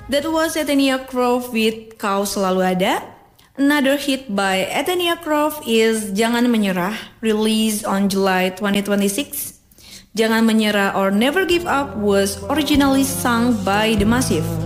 That was Ethnia Croft with Kau Selalu Ada. Another hit by Ethnia Croft is Jangan Menyerah, released on July 2026. Jangan Menyerah or Never Give Up was originally sung by The Massive.